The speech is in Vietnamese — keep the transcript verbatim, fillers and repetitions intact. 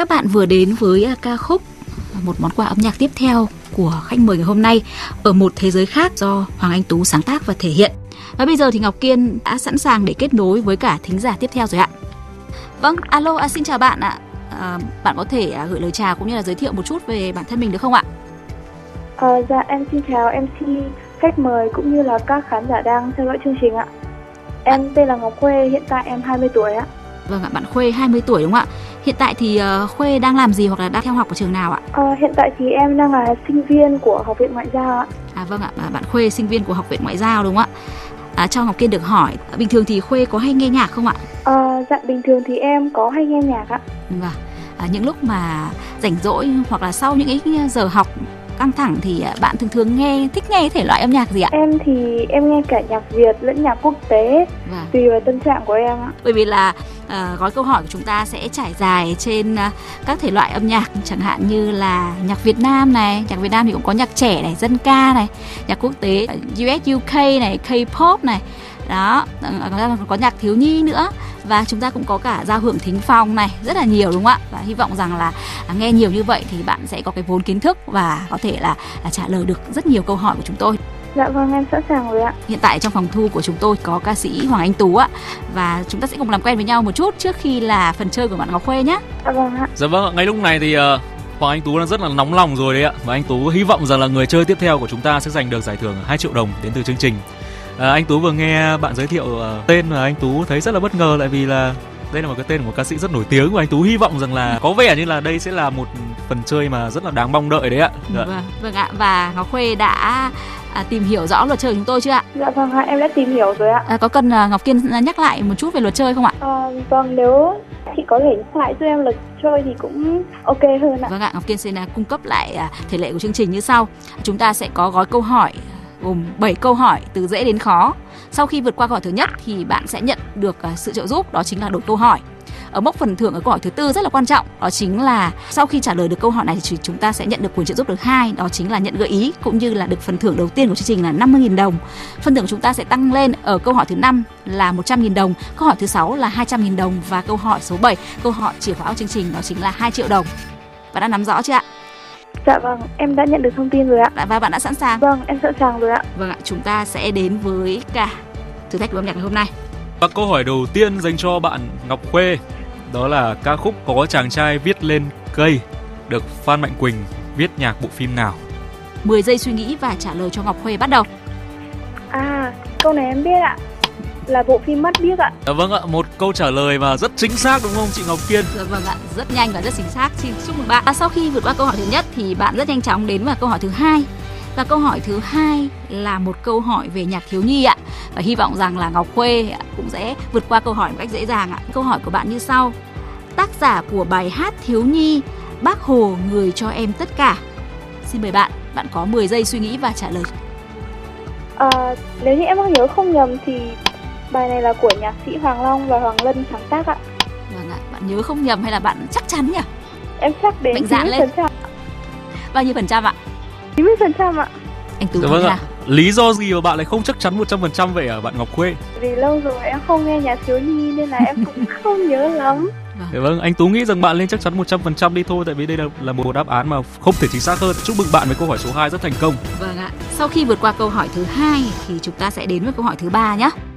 Các bạn vừa đến với ca khúc một món quà âm nhạc tiếp theo của khách mời ngày hôm nay, Ở một thế giới khác, do Hoàng Anh Tú sáng tác và thể hiện. Và bây giờ thì Ngọc Kiên đã sẵn sàng để kết nối với cả thính giả tiếp theo rồi ạ. Vâng, alo, à, xin chào bạn ạ. À, bạn có thể à, gửi lời chào cũng như là giới thiệu một chút về bản thân mình được không ạ? À, dạ em xin chào em xê, khách mời cũng như là các khán giả đang theo dõi chương trình ạ. Em à. tên là Ngọc Khuê, hiện tại em hai mươi tuổi ạ. Vâng ạ, bạn Khuê hai mươi tuổi đúng không ạ? Hiện tại thì uh, Khuê đang làm gì hoặc là đang theo học ở trường nào ạ? À, hiện tại thì em đang là sinh viên của Học viện Ngoại giao ạ. À vâng ạ, bạn Khuê sinh viên của Học viện Ngoại giao đúng không ạ? À, cho Ngọc Kiên được hỏi, bình thường thì Khuê có hay nghe nhạc không ạ? À, dạ bình thường thì em có hay nghe nhạc ạ. Vâng, à, những lúc mà rảnh rỗi hoặc là sau những cái giờ học căng thẳng thì bạn thường thường nghe, thích nghe thể loại âm nhạc gì ạ? Em thì em nghe cả nhạc Việt lẫn nhạc quốc tế, vâng. Tùy vào tâm trạng của em ạ. Bởi vì là uh, gói câu hỏi của chúng ta sẽ trải dài trên uh, các thể loại âm nhạc, chẳng hạn như là nhạc Việt Nam này, nhạc Việt Nam thì cũng có nhạc trẻ này, dân ca này, nhạc quốc tế u ét u ca này, K-pop này, đó, còn có nhạc thiếu nhi nữa. Và chúng ta cũng có cả giao hưởng thính phong này, rất là nhiều đúng không ạ? Và hy vọng rằng là nghe nhiều như vậy thì bạn sẽ có cái vốn kiến thức và có thể là, là trả lời được rất nhiều câu hỏi của chúng tôi. Dạ vâng, em sẵn sàng rồi ạ. Hiện tại trong phòng thu của chúng tôi có ca sĩ Hoàng Anh Tú ạ. Và chúng ta sẽ cùng làm quen với nhau một chút trước khi là phần chơi của bạn Ngọc Khuê nhé. Dạ vâng ạ. Dạ vâng ạ, ngay lúc này thì uh, Hoàng Anh Tú đang rất là nóng lòng rồi đấy ạ. Và anh Tú hy vọng rằng là người chơi tiếp theo của chúng ta sẽ giành được giải thưởng hai triệu đồng đến từ chương trình. À, anh Tú vừa nghe bạn giới thiệu uh, tên và anh Tú thấy rất là bất ngờ, tại vì là đây là một cái tên của một ca sĩ rất nổi tiếng, và anh Tú hy vọng rằng là có vẻ như là đây sẽ là một phần chơi mà rất là đáng mong đợi đấy ạ. Dạ. Vâng, vâng ạ. Và Ngọc Khuê đã à, tìm hiểu rõ luật chơi của chúng tôi chưa ạ? Dạ vâng ạ, em đã tìm hiểu rồi ạ. À, có cần uh, Ngọc Kiên nhắc lại một chút về luật chơi không ạ? À, vâng, nếu chị có thể nhắc lại giúp em luật chơi thì cũng ok hơn ạ. Vâng ạ, Ngọc Kiên sẽ uh, cung cấp lại uh, thể lệ của chương trình như sau. Chúng ta sẽ có gói câu hỏi gồm bảy câu hỏi từ dễ đến khó. Sau khi vượt qua câu hỏi thứ nhất thì bạn sẽ nhận được uh, sự trợ giúp, đó chính là đổi câu hỏi. Ở mốc phần thưởng ở câu hỏi thứ tư rất là quan trọng, đó chính là sau khi trả lời được câu hỏi này thì chúng ta sẽ nhận được quyền trợ giúp thứ hai, đó chính là nhận gợi ý cũng như là được phần thưởng đầu tiên của chương trình là năm mươi nghìn đồng. Phần thưởng của chúng ta sẽ tăng lên ở câu hỏi thứ năm là một trăm nghìn đồng, câu hỏi thứ sáu là hai trăm nghìn đồng và câu hỏi số bảy, câu hỏi chìa khóa của chương trình, đó chính là hai triệu đồng. Bạn đã nắm rõ chưa ạ? Dạ vâng, em đã nhận được thông tin rồi ạ. Và bạn đã sẵn sàng? Vâng, em sẵn sàng rồi ạ. Vâng ạ, chúng ta sẽ đến với cả thử thách của âm nhạc ngày hôm nay. Và câu hỏi đầu tiên dành cho bạn Ngọc Khuê, đó là ca khúc Có chàng trai viết lên cây được Phan Mạnh Quỳnh viết nhạc bộ phim nào? mười giây suy nghĩ và trả lời cho Ngọc Khuê, bắt đầu. À, câu này em biết ạ. Là bộ phim Mắt Biếc ạ. À, vâng ạ, một câu trả lời mà rất chính xác đúng không chị Ngọc Kiên? Dạ vâng ạ, rất nhanh và rất chính xác. Xin chúc mừng bạn. À, sau khi vượt qua câu hỏi thứ nhất thì bạn rất nhanh chóng đến vào câu hỏi thứ hai. Và câu hỏi thứ hai là một câu hỏi về nhạc thiếu nhi ạ. Và hy vọng rằng là Ngọc Khuê cũng sẽ vượt qua câu hỏi một cách dễ dàng ạ. Câu hỏi của bạn như sau: tác giả của bài hát thiếu nhi Bác Hồ người cho em tất cả. Xin mời bạn, bạn có mười giây suy nghĩ và trả lời. À, nếu như em nhớ không nhầm thì bài này là của nhạc sĩ Hoàng Long và Hoàng Lân sáng tác ạ. Vâng ạ, bạn nhớ không nhầm hay là bạn chắc chắn nhỉ? Em chắc đến chín mươi phần trăm. Bao nhiêu phần trăm ạ? chín mươi phần trăm ạ. Anh Tú dạ vâng ạ. Lý do gì mà bạn lại không chắc chắn một trăm phần trăm vậy hả bạn Ngọc Khuê? Vì lâu rồi em không nghe nhạc thiếu nhi nên là em cũng không nhớ lắm. Dạ vâng, anh Tú nghĩ rằng bạn nên chắc chắn một trăm phần trăm đi thôi, tại vì đây là, là một đáp án mà không thể chính xác hơn. Chúc mừng bạn với câu hỏi số hai rất thành công. Vâng ạ, sau khi vượt qua câu hỏi thứ hai thì chúng ta sẽ đến với câu hỏi thứ ba nhé.